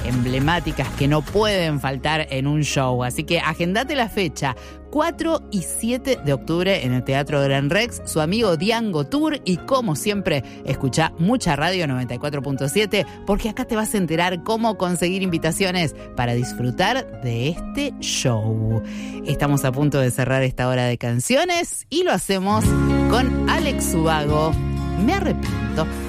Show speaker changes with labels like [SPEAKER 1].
[SPEAKER 1] emblemáticas que no pueden faltar en un show. Así que agendate la fecha, 4 y 7 de octubre en el Teatro Gran Rex, su amigo Diango Tour, y como siempre, escuchá mucha radio 94.7, porque acá te vas a enterar cómo conseguir invitaciones para disfrutar de este show. Estamos a punto de cerrar esta hora de canciones y lo hacemos con Alex Ubago, Me Arrepiento.